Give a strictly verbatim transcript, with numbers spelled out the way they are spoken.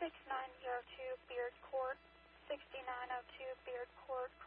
six nine zero two Beard Court, sixty-nine oh two Beard Court,